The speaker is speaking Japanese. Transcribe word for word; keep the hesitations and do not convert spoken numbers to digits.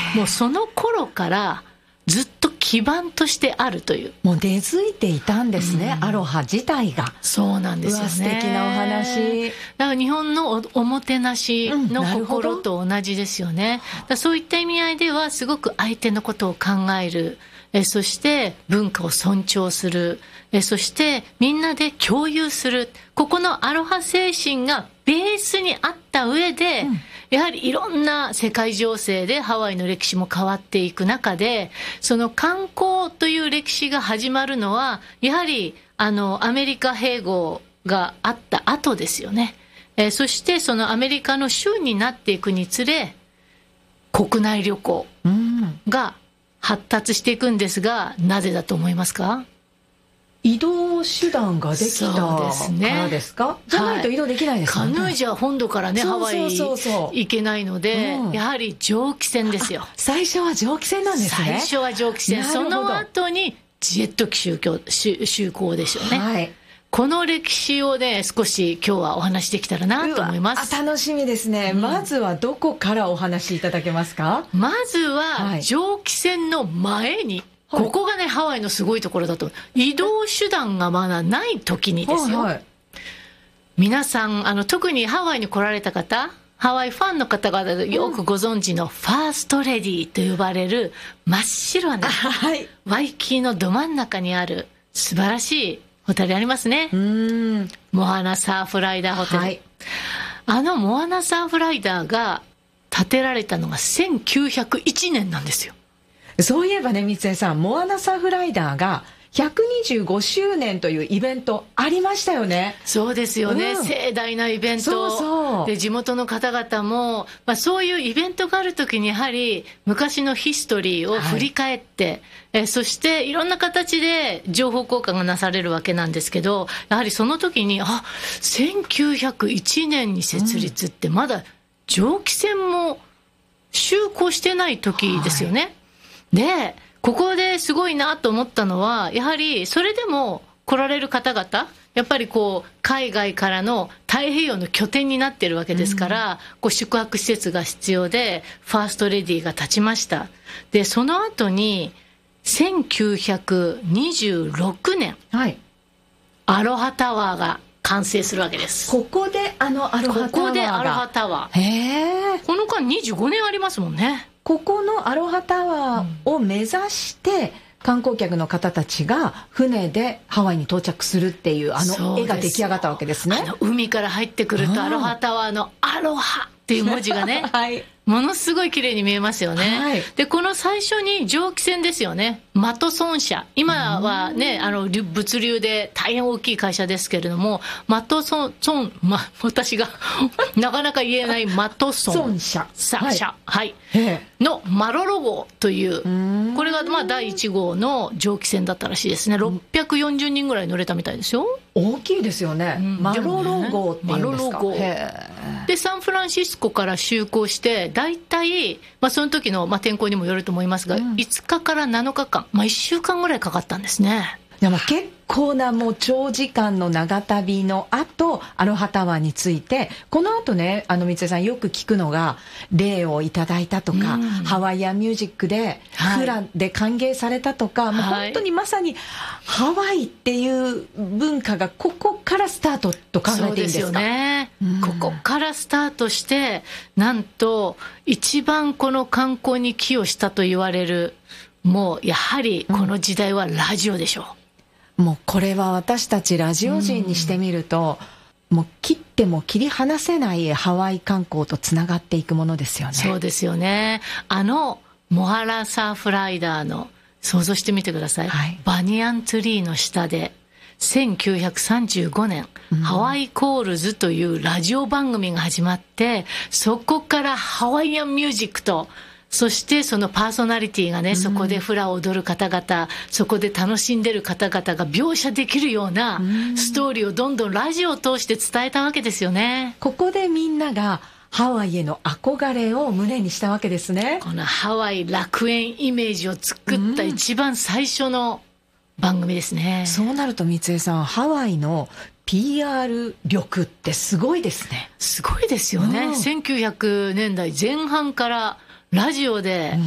もうその頃からずっと基盤としてあるという、 もう根付いていたんですね、 うん、 アロハ自体が。 そうなんですよね。 素敵なお話。 だから日本の お, おもてなしの心と同じですよね、うん、だそういった意味合いではすごく相手のことを考える、えそして文化を尊重する、えそしてみんなで共有する、ここのアロハ精神がベースにあった上で、うん、やはりいろんな世界情勢でハワイの歴史も変わっていく中で、その観光という歴史が始まるのはやはりあのアメリカ併合があった後ですよね、えー、そしてそのアメリカの州になっていくにつれ国内旅行が発達していくんですが、なぜだと思いますか？ 移動手段ができたからですか？じゃないと移動できないですかね。 カヌーじゃ本土からね、ハワイ行けないので、うん、やはり蒸気船ですよ。 最初は蒸気船なんですね。 最初は蒸気船、その後にジェット機就航、就航ですよね、はい、この歴史をね少し今日はお話できたらなと思います。 楽しみですね、うん、まずはどこからお話しいただけますか？ まずは蒸気船の前に、はい、ここがねハワイのすごいところだと、移動手段がまだない時にですよ、はいはい、皆さんあの特にハワイに来られた方、ハワイファンの方々よくご存知のファーストレディと呼ばれる真っ白な、はい、ワイキキのど真ん中にある素晴らしいホテルありますね。うーん、モアナサーフライダーホテル、はい、あのモアナサーフライダーが建てられたのがせんきゅうひゃくいちねんなんですよ。 そういえばね、三江さん、モアナサーフライダーがひゃくにじゅうごしゅうねんというイベントありましたよね。 そうですよね、うん、盛大なイベント。そうそうで、地元の方々も、まあ、そういうイベントがあるときにやはり昔のヒストリーを振り返って、はい、えそしていろんな形で情報交換がなされるわけなんですけど、やはりその時にあせんきゅうひゃくいちねんに設立ってまだ蒸気船も就航してない時ですよね、はい、でここですごいなと思ったのは、やはりそれでも来られる方々、やっぱりこう海外からの太平洋の拠点になっているわけですから、うん、こう宿泊施設が必要でファーストレディが立ちました。でその後にせんきゅうひゃくにじゅうろくねん、はい、アロハタワーが完成するわけです。 ここであのアロハタワーが、 ここでアロハタワー、へー、この間にじゅうごねんありますもんね。 ここのアロハタワーを目指して観光客の方たちが船でハワイに到着するっていうあの絵が出来上がったわけですね。 あの海から入ってくるとアロハタワーのアロハっていう文字がね、はい、ものすごい綺麗に見えますよね、はい、でこの最初に蒸気船ですよね、マトソン社、今はねあの物流で大変大きい会社ですけれども、マトソン、ま、私がなかなか言えないマトソン社、はい、はい、のマロロ号という、これがまあだいいち号の蒸気船だったらしいですね。ろっぴゃくよんじゅうにんぐらい乗れたみたいですよ。 大きいですよね、うん、マロロ号っていうんですか。マロロ号でサンフランシスコから就航してだいたい、まあ、その時の、まあ、天候にもよると思いますが、うん、いつかからなのかかん、まあ、いっしゅうかんぐらいかかったんですね。 いや、まあ結構なもう長時間の長旅の後アロハタワーについて、この後ね、あの三江さんよく聞くのが礼をいただいたとか、うん、ハワイアンミュージックでフラで歓迎されたとか、はい、もう本当にまさにハワイっていう文化がここからスタートと考えていいんですか？ そうですよね、うん、ここからスタートして、なんと一番この観光に寄与したと言われる、もうやはりこの時代はラジオでしょう、 うん、もうこれは私たちラジオ人にしてみると、うん、もう切っても切り離せないハワイ観光とつながっていくものですよね。 そうですよね。あのモアラサーフライダーの想像してみてください、はい、バニヤンツリーの下でせんきゅうひゃくさんじゅうごねん、うん、ハワイコールズというラジオ番組が始まって、そこからハワイアンミュージックと、そしてそのパーソナリティがね、そこでフラを踊る方々、そこで楽しんでる方々が描写できるようなストーリーをどんどんラジオを通して伝えたわけですよね。 ここでみんながハワイへの憧れを胸にしたわけですね。 このハワイ楽園イメージを作った一番最初の番組ですね。 そうなると三江さん、ハワイの ピーアール 力ってすごいですね。 すごいですよね、うん、せんきゅうひゃくねんだいぜん半からラジオで